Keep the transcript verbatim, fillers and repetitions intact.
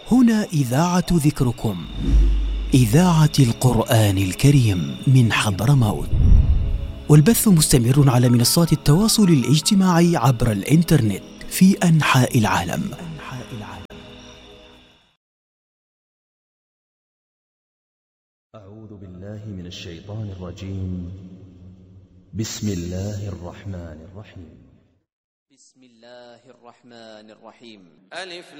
هنا إذاعة ذكركم، إذاعة القرآن الكريم من حضرموت، والبث مستمر على منصات التواصل الاجتماعي عبر الإنترنت في أنحاء العالم. أعوذ بالله من الشيطان الرجيم. بسم الله الرحمن الرحيم. بسم الله الرحمن الرحيم. ألف